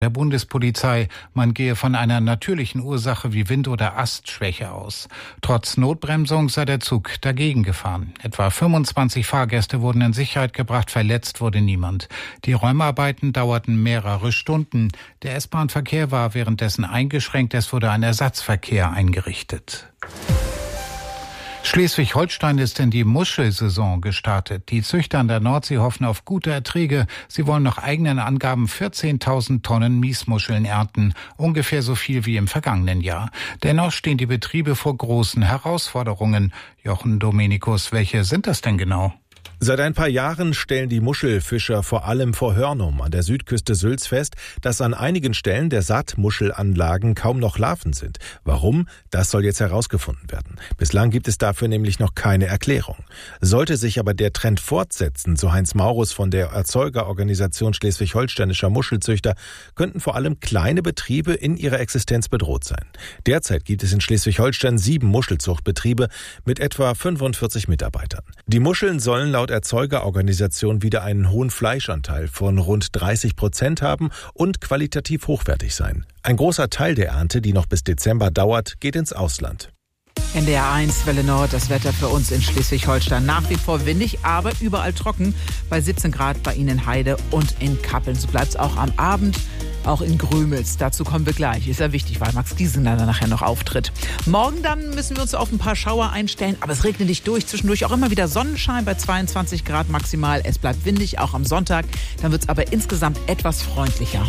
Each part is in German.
der Bundespolizei, man gehe von einer natürlichen Ursache wie Wind- oder Astschwäche aus. Trotz Notbremsung sei der Zug dagegen gefahren. Etwa 25 Fahrgäste wurden in Sicherheit gebracht, verletzt wurde niemand. Die Räumarbeiten dauerten mehrere Stunden. Der S-Bahn-Verkehr war währenddessen eingeschränkt, es wurde ein Ersatzverkehr eingerichtet. Schleswig-Holstein ist in die Muschelsaison gestartet. Die Züchter an der Nordsee hoffen auf gute Erträge. Sie wollen nach eigenen Angaben 14.000 Tonnen Miesmuscheln ernten, ungefähr so viel wie im vergangenen Jahr. Dennoch stehen die Betriebe vor großen Herausforderungen. Jochen Dominikus, welche sind das denn genau? Seit ein paar Jahren stellen die Muschelfischer vor allem vor Hörnum an der Südküste Sülz fest, dass an einigen Stellen der Saatmuschelanlagen kaum noch Larven sind. Warum? Das soll jetzt herausgefunden werden. Bislang gibt es dafür nämlich noch keine Erklärung. Sollte sich aber der Trend fortsetzen, so Heinz Maurus von der Erzeugerorganisation schleswig-holsteinischer Muschelzüchter, könnten vor allem kleine Betriebe in ihrer Existenz bedroht sein. Derzeit gibt es in Schleswig-Holstein 7 Muschelzuchtbetriebe mit etwa 45 Mitarbeitern. Die Muscheln sollen laut Erzeugerorganisation wieder einen hohen Fleischanteil von rund 30% haben und qualitativ hochwertig sein. Ein großer Teil der Ernte, die noch bis Dezember dauert, geht ins Ausland. NDR 1, Welle Nord, das Wetter für uns in Schleswig-Holstein. Nach wie vor windig, aber überall trocken. Bei 17 Grad bei Ihnen in Heide und in Kappeln. So bleibt es auch am Abend, auch in Grömitz. Dazu kommen wir gleich. Ist ja wichtig, weil Max Giesinger dann nachher noch auftritt. Morgen dann müssen wir uns auf ein paar Schauer einstellen. Aber es regnet nicht durch. Zwischendurch auch immer wieder Sonnenschein bei 22 Grad maximal. Es bleibt windig, auch am Sonntag. Dann wird es aber insgesamt etwas freundlicher.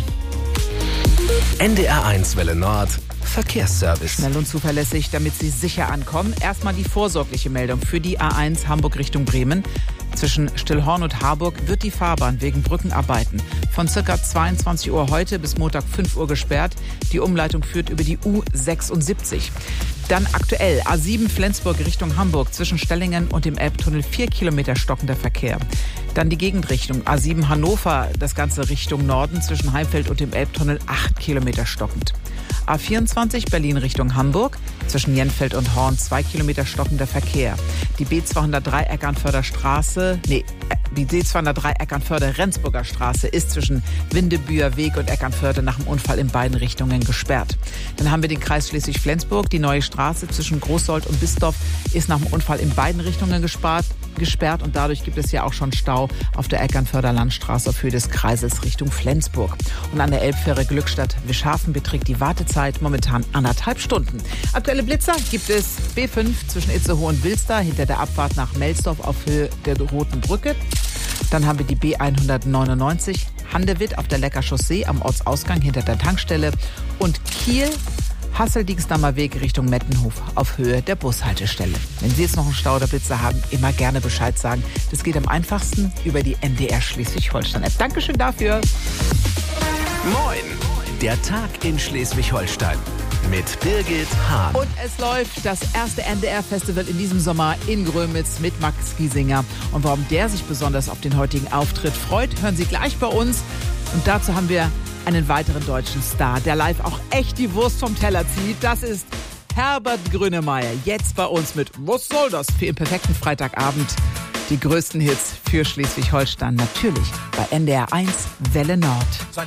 NDR 1 Welle Nord. Verkehrsservice. Schnell und zuverlässig, damit Sie sicher ankommen. Erstmal die vorsorgliche Meldung für die A1 Hamburg Richtung Bremen. Zwischen Stillhorn und Harburg wird die Fahrbahn wegen Brückenarbeiten von ca. 22 Uhr heute bis Montag 5 Uhr gesperrt. Die Umleitung führt über die U76. Dann aktuell A7 Flensburg Richtung Hamburg zwischen Stellingen und dem Elbtunnel 4 Kilometer stockender Verkehr. Dann die Gegenrichtung A7 Hannover, das Ganze Richtung Norden zwischen Heimfeld und dem Elbtunnel 8 Kilometer stockend. A24 Berlin Richtung Hamburg, zwischen Jenfeld und Horn 2 Kilometer stockender Verkehr. Die B203 Eckernförder-Rendsburger Straße ist zwischen Windebüer Weg und Eckernförde nach dem Unfall in beiden Richtungen gesperrt. Dann haben wir den Kreis Schleswig-Flensburg. Die neue Straße zwischen Großsold und Bistorf ist nach dem Unfall in beiden Richtungen gesperrt und dadurch gibt es ja auch schon Stau auf der Eckernförder Landstraße auf Höhe des Kreises Richtung Flensburg. Und an der Elbfähre Glückstadt-Wischhafen beträgt die Wartezeit momentan 1,5 Stunden. Aktuelle Blitzer gibt es B5 zwischen Itzehoe und Wilster hinter der Abfahrt nach Melsdorf auf Höhe der Roten Brücke. Dann haben wir die B199 Handewitt auf der Lecker Chaussee am Ortsausgang hinter der Tankstelle und Kiel Hassel-Dieksteiner Weg Richtung Mettenhof auf Höhe der Bushaltestelle. Wenn Sie jetzt noch einen Stau oder Blitzer haben, immer gerne Bescheid sagen. Das geht am einfachsten über die NDR Schleswig-Holstein-App. Dankeschön dafür. Moin, der Tag in Schleswig-Holstein mit Birgit Hahn. Und es läuft das erste NDR-Festival in diesem Sommer in Grömitz mit Max Giesinger. Und warum der sich besonders auf den heutigen Auftritt freut, hören Sie gleich bei uns. Und dazu haben wir einen weiteren deutschen Star, der live auch echt die Wurst vom Teller zieht. Das ist Herbert Grönemeyer. Jetzt bei uns mit Was soll das? Für den perfekten Freitagabend. Die größten Hits für Schleswig-Holstein natürlich bei NDR 1 Welle Nord.